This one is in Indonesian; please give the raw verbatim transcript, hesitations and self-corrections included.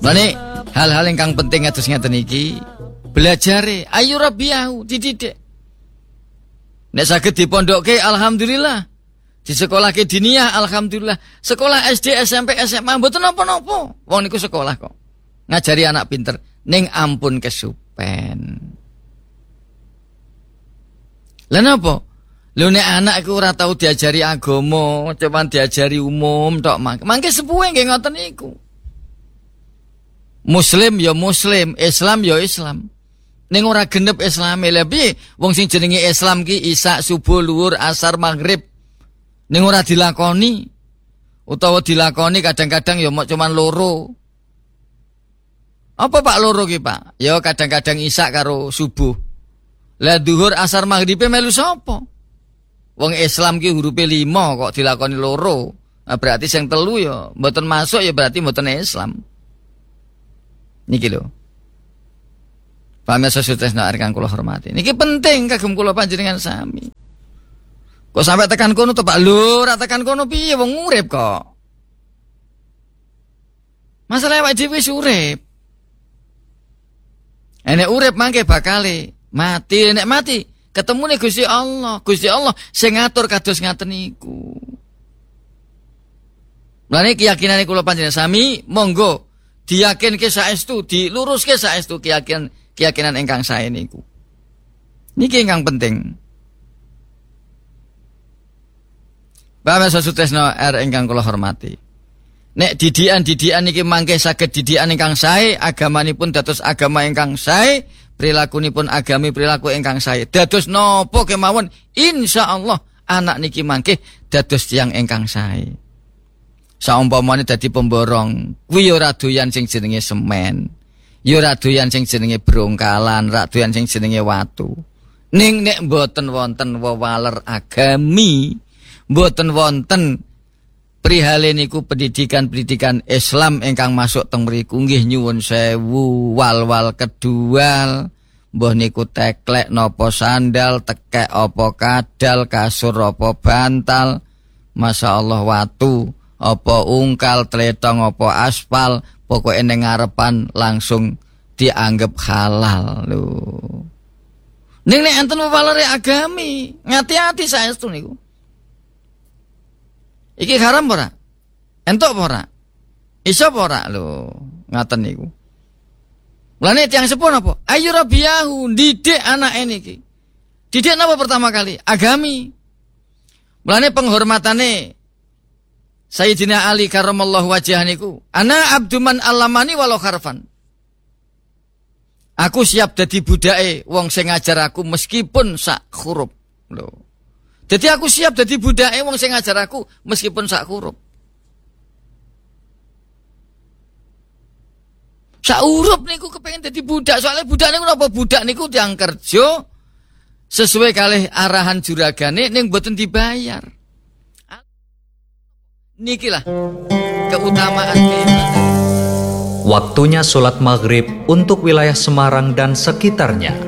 Lane hal-hal ingkang penting kados ngeten iki, belajare ayu rabiyahu dididik. Nek saged dipondokke alhamdulillah. Di sekolah ke diniyah alhamdulillah. Sekolah S D, S M P, S M A mboten napa-napa. Wong niku sekolah kok. Ngajari anak pinter ning ampun kesupen. Lah napa? Lho nek anak iku ora tau diajari agama, cuman diajari umum tok mangke. Mangke sepuhe nggih ngoten niku. Muslim ya muslim, Islam ya Islam. Ning ora genep Islame. Lah piye wong sing jenenge Islam ki Isya, subuh, luhur, asar, maghrib ning ora dilakoni utawa dilakoni kadang-kadang ya mok cuman loro. Apa Pak loro ki Pak? Ya kadang-kadang Isya karo subuh. Lah duhur, asar, maghrib melu sapa? Wong Islam ki hurufe lima kok dilakoni loro. Nah, berarti sing telu ya mboten masuk ya berarti mboten Islam. Niki lho. Pamirsa sedherek ingkang kula hormati. Niki penting kagem kula panjenengan sami. Kok sampai tekan kono to Pak? Lho, ora tekan kono piye wong urip kok. Masalah awake dhewe wis urip. Enek urip mangke bakale mati, nek mati ketemu nih Gusti Allah, Gusti Allah sing ngatur kados ngaten niku. Mulane keyakinan kula panjenengan sami monggo diyakinke saestu, diluruske saestu keyakinan keyakinan ingkang sae niku. Niki ingkang penting. Bapak Sasutresno R ingkang kula hormati. Nek didikan-didikan niki mangke saged didikan ingkang sae, agamanipun dados agama ingkang sae, perilakunipun agami perilaku ingkang sae. Dados napa kemawon insyaallah anak niki mangke dados tiyang ingkang sae. Saumpamane dadi pemborong, kuwi ora doyan sing jenenge semen. Ya ora doyan sing jenenge brongkalan, ora doyan sing jenenge watu. Ning nek mboten wonten wewaler agami, mboten wonten prihale niku pendidikan-pendidikan Islam ingkang masuk teng mriku nggih nyuwun sewu wal-wal kedual mbah niku teklek napa sandal tekek apa kadal kasur apa bantal masyaallah watu apa ungkal tletong apa aspal pokoke ning ngarepan langsung dianggap halal lho. Ning nek enten walere agami ngati-ati saestu niku. Iki haram ora? Entuk ora? Iso ora lho, ngaten niku. Mulane tiyang sepuh napa? Ayu rabiyahu didik anake niki. Didik napa pertama kali? Agami. Mulane penghormatane Sayyidina Ali karramallahu wajhah niku, ana abduman alamani walau harfan. Aku siap dadi budake wong sing ngajar aku meskipun sak huruf. Lho. Jadi aku siap dadi budake wong sing ngajar aku meskipun sak huruf. Sak huruf niku kepengin dadi budak, soalnya budak niku napa budak niku tiyang kerja sesuai kalih arahan juragane ning mboten dibayar. Nikilah keutamaan kehebatannya. Waktunya sholat maghrib untuk wilayah Semarang dan sekitarnya.